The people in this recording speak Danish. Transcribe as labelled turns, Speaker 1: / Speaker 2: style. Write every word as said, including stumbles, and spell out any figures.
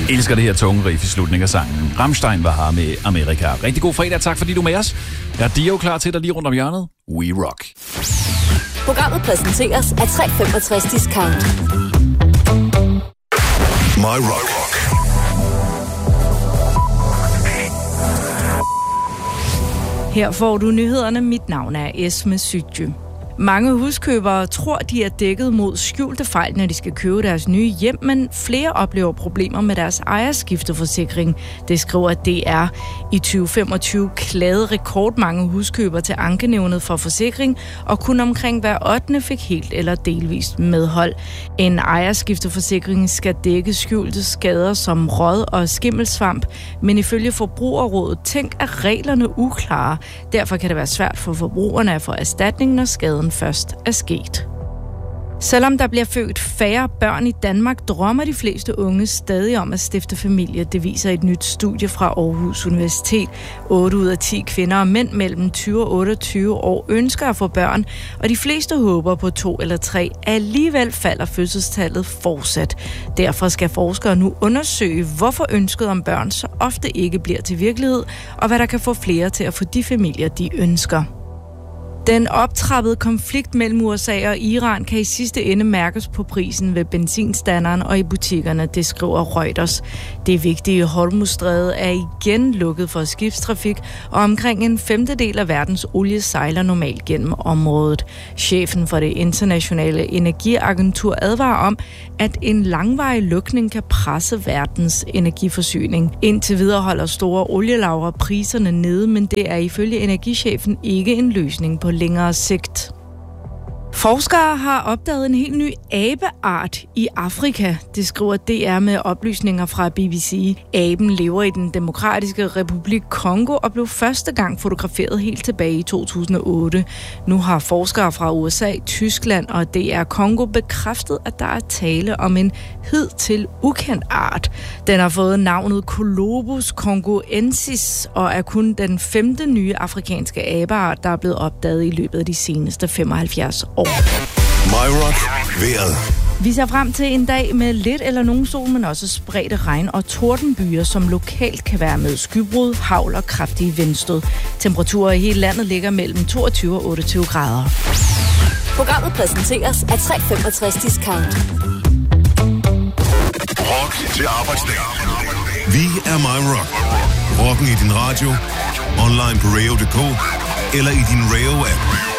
Speaker 1: Elsker det her tunge riff i slutningen af sangen. Rammstein var her med Amerika. Rigtig god fredag, tak fordi du er med os. Er Dio klar til dig lige rundt om hjørnet? We rock.
Speaker 2: Programmet præsenteres af tre komma femogtres Discount.
Speaker 3: My Rock.
Speaker 4: Her får du nyhederne. Mit navn er Esme Sydje. Mange huskøbere tror, de er dækket mod skjulte fejl, når de skal købe deres nye hjem, men flere oplever problemer med deres ejerskifteforsikring. Det skriver D R. I tyve femogtyve klagede rekordmange huskøbere til Ankenævnet for Forsikring, og kun omkring hver ottende fik helt eller delvist medhold. En ejerskifteforsikring skal dække skjulte skader som råd og skimmelsvamp, men ifølge Forbrugerrådet Tænk er reglerne uklare. Derfor kan det være svært for forbrugerne at få erstatning, når skaden først er sket. Selvom der bliver født færre børn i Danmark, drømmer de fleste unge stadig om at stifte familie. Det viser et nyt studie fra Aarhus Universitet. otte ud af ti kvinder og mænd mellem tyve og otteogtyve år ønsker at få børn, og de fleste håber på to eller tre. Alligevel falder fødselstallet fortsat. Derfor skal forskere nu undersøge, hvorfor ønsket om børn så ofte ikke bliver til virkelighed, og hvad der kan få flere til at få de familier, de ønsker. Den optrappede konflikt mellem U S A og Iran kan i sidste ende mærkes på prisen ved benzinstanderen og i butikkerne, det skriver Reuters. Det vigtige Hormuzstræde er igen lukket for skibstrafik, og omkring en femtedel af verdens olie sejler normalt gennem området. Chefen for det internationale energiagentur advarer om, at en langvarig lukning kan presse verdens energiforsyning. Indtil videre holder store olielagre priserne nede, men det er ifølge energichefen ikke en løsning på længere sigt. Forskere har opdaget en helt ny abeart i Afrika. Det skriver D R med oplysninger fra B B C. Aben lever i den demokratiske republik Kongo og blev første gang fotograferet helt tilbage i to tusind og otte. Nu har forskere fra U S A, Tyskland og D R Kongo bekræftet, at der er tale om en hidtil ukendt art. Den har fået navnet Colobus congoensis og er kun den femte nye afrikanske abeart, der er blevet opdaget i løbet af de seneste femoghalvfjerds år.
Speaker 3: My Rock. Vejret.
Speaker 4: Vi ser frem til en dag med lidt eller nogen sol, men også spredte regn og tordenbyer, som lokalt kan være med skybrud, hagl og kraftige vindstød. Temperaturer i hele landet ligger mellem toogtyve og otteogtyve grader.
Speaker 2: Programmet præsenteres af tre komma femogtres Discount.
Speaker 3: Rock til arbejdsdag. Vi er My Rock. Rocken i din radio, online på radio punktum d k eller i din Radio-app.